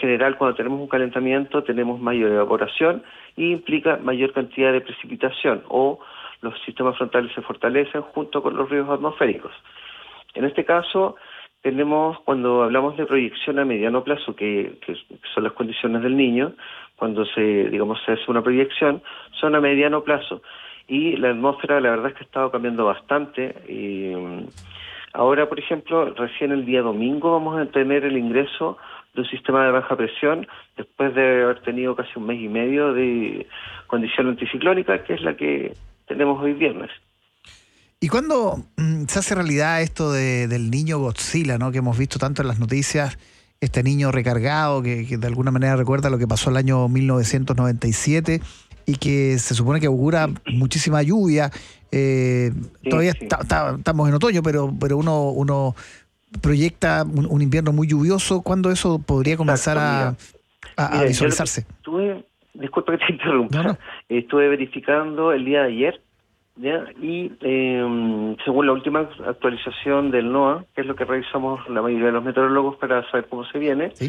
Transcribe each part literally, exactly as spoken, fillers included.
general, cuando tenemos un calentamiento, tenemos mayor evaporación y implica mayor cantidad de precipitación, o los sistemas frontales se fortalecen junto con los ríos atmosféricos. En este caso, tenemos, cuando hablamos de proyección a mediano plazo, que, que son las condiciones del Niño, cuando se, digamos, se hace una proyección, son a mediano plazo. Y la atmósfera, la verdad es que ha estado cambiando bastante. Y ahora, por ejemplo, recién el día domingo vamos a tener el ingreso de un sistema de baja presión, después de haber tenido casi un mes y medio de condición anticiclónica, que es la que tenemos hoy viernes. ¿Y cuándo mm, se hace realidad esto de, del niño Godzilla, ¿no? Que hemos visto tanto en las noticias, este niño recargado que, que de alguna manera recuerda lo que pasó el año mil novecientos noventa y siete y que se supone que augura muchísima lluvia? Eh, sí, todavía sí. Estamos en otoño, pero, pero uno, uno proyecta un, un invierno muy lluvioso. ¿Cuándo eso podría comenzar Exacto, a, a, mira, a visualizarse? Estuve, disculpa que te interrumpa, no, no. estuve verificando el día de ayer, ¿ya? Y eh, según la última actualización del NOAA, que es lo que revisamos la mayoría de los meteorólogos para saber cómo se viene, ¿sí?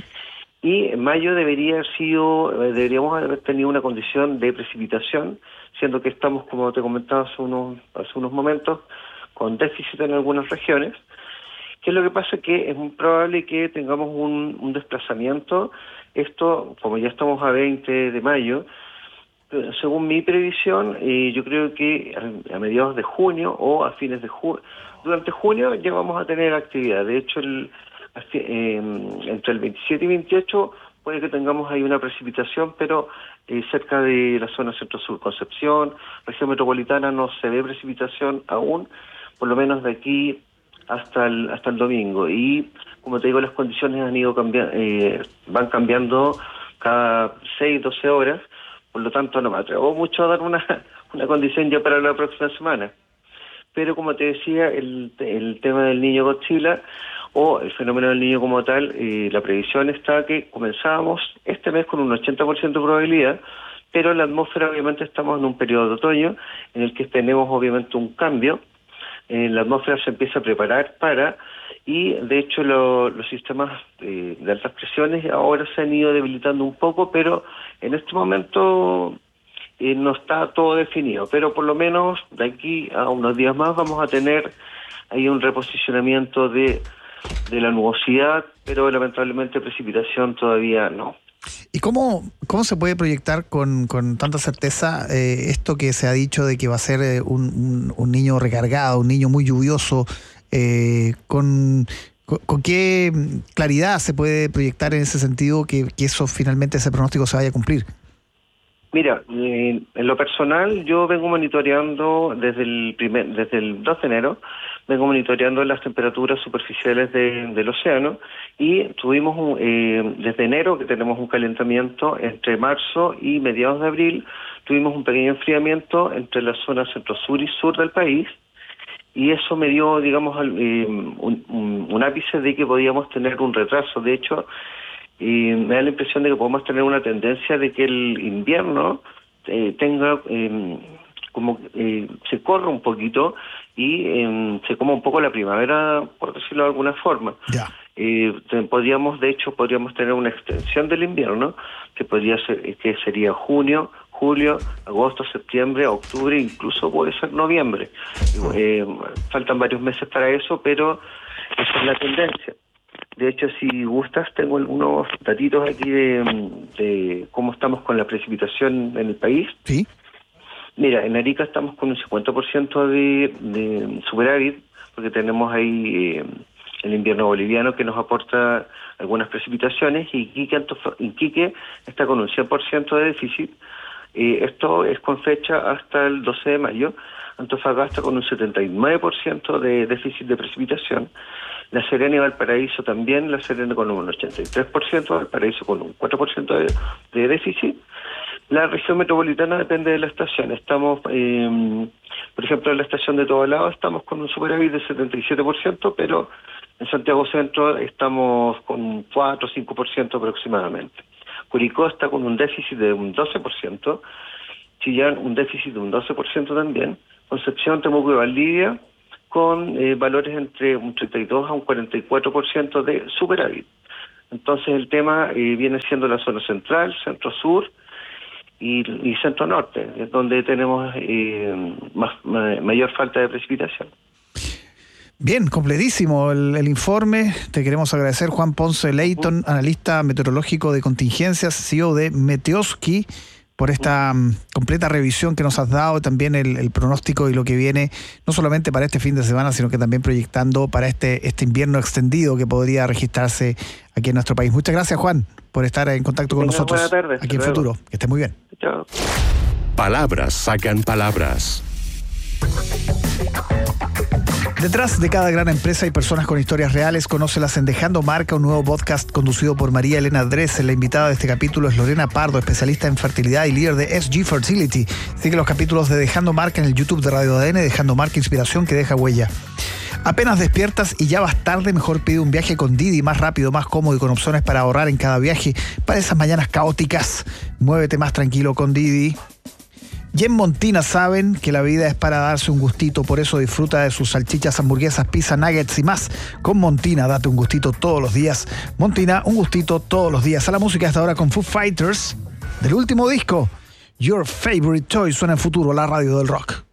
Y en mayo debería haber sido, deberíamos haber tenido una condición de precipitación, siendo que estamos, como te comentaba hace unos, hace unos momentos, con déficit en algunas regiones. ¿Qué es lo que pasa? Que es muy probable que tengamos un, un desplazamiento. Esto, como ya estamos a veinte de mayo, según mi previsión, eh, yo creo que a, a mediados de junio o a fines de junio, durante junio ya vamos a tener actividad. De hecho, el, eh, entre el veintisiete y veintiocho puede que tengamos ahí una precipitación, pero eh, cerca de la zona centro-sur, Concepción, región metropolitana, no se ve precipitación aún, por lo menos de aquí hasta el hasta el domingo. Y como te digo, las condiciones han ido cambiando, eh, van cambiando cada seis, doce horas. Por lo tanto, no me atrevo mucho a dar una, una condición ya para la próxima semana. Pero como te decía, el, el tema del niño Godzilla o el fenómeno del niño como tal, eh, la previsión está que comenzábamos este mes con un ochenta por ciento de probabilidad, pero en la atmósfera obviamente estamos en un periodo de otoño en el que tenemos obviamente un cambio. Eh, la atmósfera se empieza a preparar para, y de hecho lo, los sistemas eh, de altas presiones ahora se han ido debilitando un poco, pero en este momento eh, no está todo definido, pero por lo menos de aquí a unos días más vamos a tener ahí un reposicionamiento de, de la nubosidad, pero lamentablemente precipitación todavía no. ¿Y cómo, cómo se puede proyectar con, con tanta certeza eh, esto que se ha dicho de que va a ser eh, un, un, un niño recargado, un niño muy lluvioso? Eh, con, con, ¿Con qué claridad se puede proyectar en ese sentido que, que eso finalmente, ese pronóstico se vaya a cumplir? Mira, eh, en lo personal yo vengo monitoreando desde el primer, desde el dos de enero, vengo monitoreando las temperaturas superficiales de, del océano y tuvimos un, eh, desde enero que tenemos un calentamiento entre marzo y mediados de abril, tuvimos un pequeño enfriamiento entre la zona centro-sur y sur del país y eso me dio, digamos, eh, un, un, un ápice de que podíamos tener un retraso. De hecho, y me da la impresión de que podemos tener una tendencia de que el invierno eh, tenga eh, como eh, se corra un poquito y eh, se coma un poco la primavera, por decirlo de alguna forma. Yeah. Eh, podríamos, de hecho, podríamos tener una extensión del invierno que podría ser, que sería junio, julio, agosto, septiembre, octubre, incluso puede ser noviembre. Eh, faltan varios meses para eso, pero esa es la tendencia. De hecho, si gustas, tengo algunos datitos aquí de, de cómo estamos con la precipitación en el país. Sí. Mira, en Arica estamos con un cincuenta por ciento de, de superávit, porque tenemos ahí eh, el invierno boliviano que nos aporta algunas precipitaciones, y Iquique, Antof- Iquique está con un cien por ciento de déficit. Eh, esto es con fecha hasta el doce de mayo. Antofagasta con un setenta y nueve por ciento de déficit de precipitación. La Serena y Valparaíso también, La Serena con un ochenta y tres por ciento, Valparaíso con un cuatro por ciento de, de déficit. La región metropolitana depende de la estación. Estamos, eh, por ejemplo, en la estación de Tobalaba estamos con un superávit de setenta y siete por ciento, pero en Santiago Centro estamos con un cuatro o cinco por ciento aproximadamente. Curicó está con un déficit de un doce por ciento, Chillán un déficit de un doce por ciento también, Concepción, Temuco y Valdivia con eh, valores entre un treinta y dos a un cuarenta y cuatro por ciento de superávit. Entonces el tema eh, viene siendo la zona central, centro-sur y, y centro-norte, es donde tenemos eh, más, ma, mayor falta de precipitación. Bien, completísimo el, el informe. Te queremos agradecer, Juan Ponce Leighton, uh-huh. analista meteorológico de contingencias, C E O de Meteoski, por esta um, completa revisión que nos has dado, también el, el pronóstico y lo que viene, no solamente para este fin de semana, sino que también proyectando para este, este invierno extendido que podría registrarse aquí en nuestro país. Muchas gracias, Juan, por estar en contacto con nosotros tarde, aquí en luego. Futuro. Que esté muy bien. Chao. Palabras sacan palabras. Detrás de cada gran empresa hay personas con historias reales. Conócelas en Dejando Marca, un nuevo podcast conducido por María Elena Dressel. La invitada de este capítulo es Lorena Pardo, especialista en fertilidad y líder de S G Fertility. Sigue los capítulos de Dejando Marca en el YouTube de Radio A D N, Dejando Marca, inspiración que deja huella. Apenas despiertas y ya vas tarde, mejor pide un viaje con Didi, más rápido, más cómodo y con opciones para ahorrar en cada viaje. Para esas mañanas caóticas, muévete más tranquilo con Didi. Y en Montina saben que la vida es para darse un gustito, por eso disfruta de sus salchichas, hamburguesas, pizza, nuggets y más. Con Montina, date un gustito todos los días. Montina, un gustito todos los días. A la música hasta ahora con Foo Fighters, del último disco, Your Favorite Toy, suena en Futuro, la radio del rock.